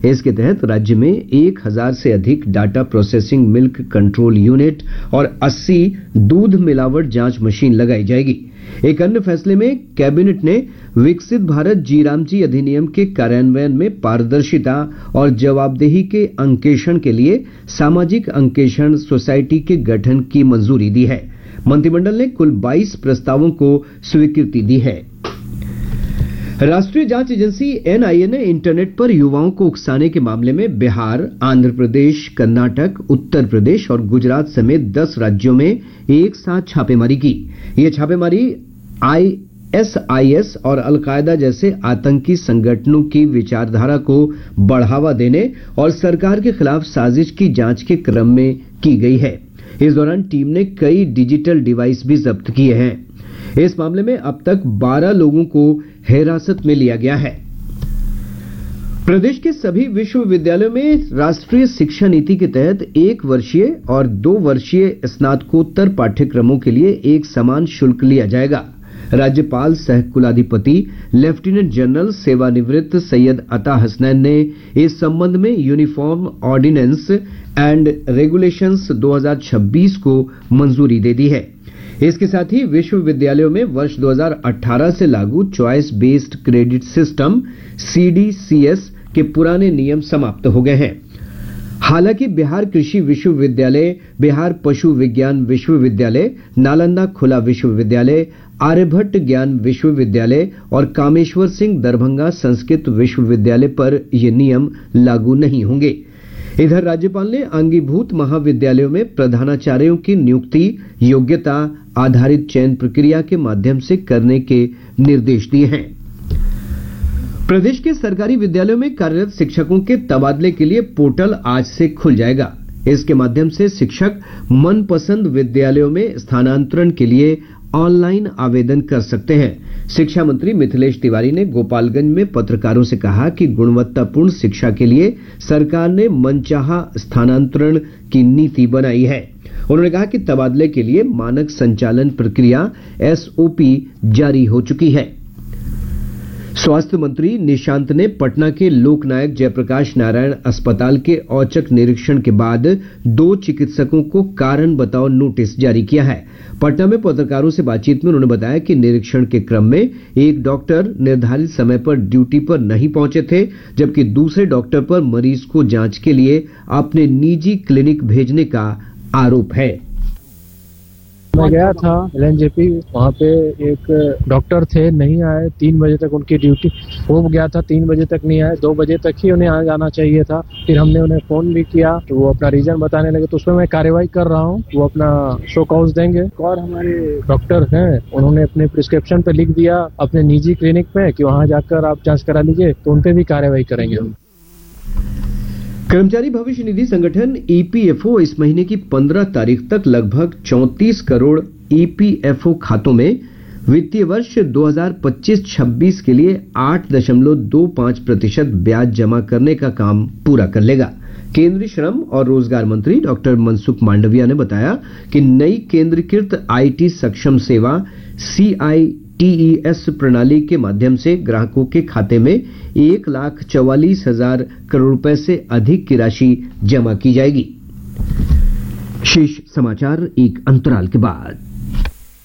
इसके तहत राज्य में 1000 से अधिक data processing milk control unit और 80 दूध मिलावट जांच मशीन लगाई जाएगी। एक अन्य फैसले में कैबिनेट ने विकसित भारत जी अधिनियम के कार्यान्वयन में पारदर्शिता और जवाबदेही के अंकेक्षण के लिए सामाजिक अंकेक्षण सोसाइटी के गठन की मंजूरी दी है। मंत्रिमंडल ने कुल 22 प्रस्तावों को स्वीकृति दी है। राष्ट्रीय जांच एजेंसी एनआईए ने इंटरनेट पर युवाओं को उकसाने के मामले में बिहार, आंध्र प्रदेश, कर्नाटक, उत्तर प्रदेश और गुजरात समेत 10 राज्यों में एक साथ छापेमारी की। ये छापेमारी ISIS और अलकायदा जैसे आतंकी संगठनों की विचारधारा को बढ़ावा देने और सरकार के खिलाफ साजिश की जांच के क्रम में की गई है। इस दौरान टीम ने कई डिजिटल डिवाइस भी जब्त किए हैं। इस मामले में अब तक 12 लोगों को हिरासत में लिया गया है। प्रदेश के सभी विश्वविद्यालयों में राष्ट्रीय शिक्षा नीति के तहत 1 वर्षीय और 2 वर्षीय स्नातकोत्तर पाठ्यक्रमों के लिए एक समान शुल्क लिया जाएगा। राज्यपाल सह कुलाधिपति लेफ्टिनेंट जनरल सेवानिवृत्त सैयद अता हसनैन ने इस संबंध में यूनिफॉर्म ऑर्डिनेंस एंड रेगुलेशंस 2026 को मंजूरी दे दी है। इसके साथ ही विश्वविद्यालयों में वर्ष 2018 से लागू choice based credit system CDCS के पुराने नियम समाप्त हो गए हैं। हालांकि बिहार कृषि विश्वविद्यालय, बिहार पशु विज्ञान विश्वविद्यालय, नालंदा खुला विश्वविद्यालय, आर्यभट्ट ज्ञान विश्वविद्यालय और कामेश्वर सिंह दरभंगा संस्कृत विश्वविद्यालय पर ये नियम लागू नहीं होंगे। इधर राज्यपाल ने अंगीभूत महाविद्यालयों में प्रधानाचार्यों की नियुक्ति योग्यता आधारित चयन प्रक्रिया के माध्यम से करने के निर्देश दिए हैं। प्रदेश के सरकारी विद्यालयों में कार्यरत शिक्षकों के तबादले के लिए पोर्टल आज से खुल जाएगा। इसके माध्यम से शिक्षक मनपसंद विद्यालयों में स्थानांतरण के लिए ऑनलाइन आवेदन कर सकते हैं। शिक्षा मंत्री मिथिलेश तिवारी ने गोपालगंज में पत्रकारों से कहा कि गुणवत्तापूर्ण शिक्षा के लिए सरकार ने मनचाहा स्थानांतरण की नीति बनाई है। उन्होंने कहा कि तबादले के लिए मानक संचालन प्रक्रिया SOP जारी हो चुकी है। स्वास्थ्य मंत्री निशांत ने पटना के लोकनायक जयप्रकाश नारायण अस्पताल के औचक निरीक्षण के बाद 2 चिकित्सकों को कारण बताओ नोटिस जारी किया है। पटना में पत्रकारों से बातचीत में उन्होंने बताया कि निरीक्षण के क्रम में एक डॉक्टर निर्धारित समय पर ड्यूटी पर नहीं पहुंचे थे, जबकि दूसरे डॉक्टर पर मरीज को जांच के लिए अपने निजी क्लिनिक भेजने का आरोप है। मैं गया था LNJP, वहाँ पे एक डॉक्टर थे, नहीं आए। 3 बजे तक उनकी ड्यूटी हो गया था, 3 बजे तक नहीं आए। 2 बजे तक ही उन्हें आ जाना चाहिए था। फिर हमने उन्हें फोन भी किया तो वो अपना रीजन बताने लगे, तो उसमें मैं कार्रवाई कर रहा हूँ। वो अपना शो कॉज देंगे। और हमारे डॉक्टर हैं, उन्होंने अपने प्रिस्क्रिप्शन पे लिख दिया अपने निजी क्लिनिक पे कि वहाँ जाकर आप जाँच करा लीजिए, तो उन पे भी कार्रवाई करेंगे हम। कर्मचारी भविष्य निधि संगठन EPFO इस महीने की 15 तारीख तक लगभग 34 करोड़ EPFO खातों में वित्तीय वर्ष 2025-26 के लिए 8.25% ब्याज जमा करने का काम पूरा कर लेगा। केंद्रीय श्रम और रोजगार मंत्री डॉक्टर मनसुख मांडविया ने बताया कि नई केंद्रीकृत IT सक्षम सेवा CITES प्रणाली के माध्यम से ग्राहकों के खाते में 1,44,000 करोड़ रुपए से अधिक की राशि जमा की जाएगी। शेष समाचार एक अंतराल के बाद।